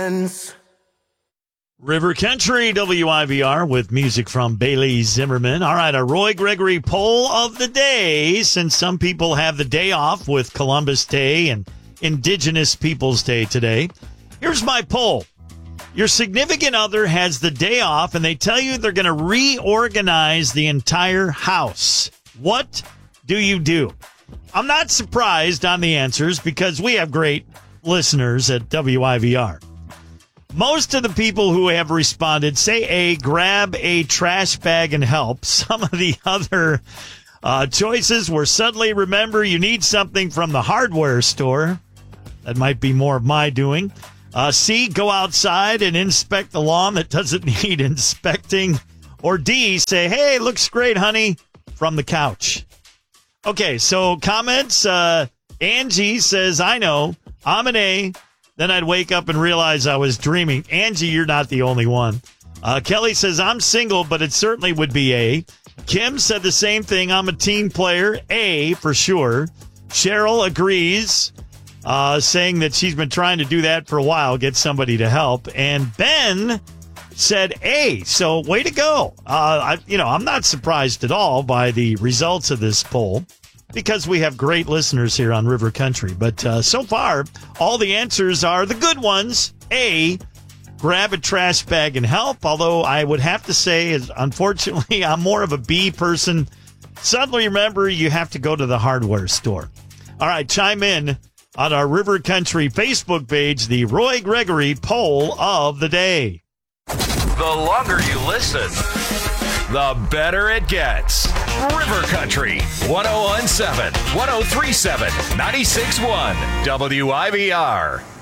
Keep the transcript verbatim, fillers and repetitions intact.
friends. River Country, W I V R, with music from Bailey Zimmerman. All right, a Roy Gregory poll of the day, since some people have the day off with Columbus Day and Indigenous Peoples Day today. Here's my poll. Your significant other has the day off, and they tell you they're going to reorganize the entire house. What do you do? I'm not surprised on the answers because we have great listeners at W I V R. Most of the people who have responded say A, grab a trash bag and help. Some of the other uh, choices were suddenly remember you need something from the hardware store. That might be more of my doing. Uh, C, go outside and inspect the lawn that doesn't need inspecting. Or D, say, hey, looks great, honey, from the couch. Okay, so comments. Uh, Angie says, I know, I'm an A. Then I'd wake up and realize I was dreaming. Angie, you're not the only one. Uh, Kelly says, I'm single, but it certainly would be A. Kim said the same thing. I'm a team player. A for sure. Cheryl agrees, uh, saying that she's been trying to do that for a while, get somebody to help. And Ben said A. So way to go. Uh, I, you know, I'm not surprised at all by the results of this poll, because we have great listeners here on River Country. But uh, so far, all the answers are the good ones. A, grab a trash bag and help. Although I would have to say, is unfortunately, I'm more of a B person. Suddenly remember, you have to go to the hardware store. All right, chime in on our River Country Facebook page, the Roy Gregory poll of the day. The longer you listen, the better it gets. River Country, one oh one seven, one oh three seven, ninety-six point one, W I V R.